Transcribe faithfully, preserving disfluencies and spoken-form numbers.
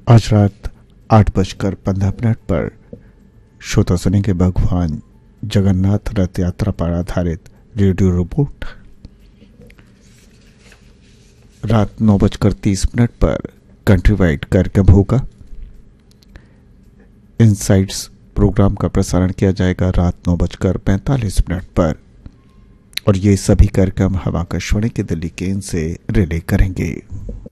आज रात आठ बजकर पंद्रह मिनट पर श्रोता सुनेंगे भगवान जगन्नाथ रथ यात्रा पर आधारित रेडियो रिपोर्ट। रात नौ बजकर तीस मिनट पर कंट्री वाइड कार्यक्रम होगा। इनसाइट्स प्रोग्राम का प्रसारण किया जाएगा रात नौ बजकर पैंतालीस मिनट पर और ये सभी कार्यक्रम हम आकाशवाणी के दिल्ली केंद्र से रिले करेंगे।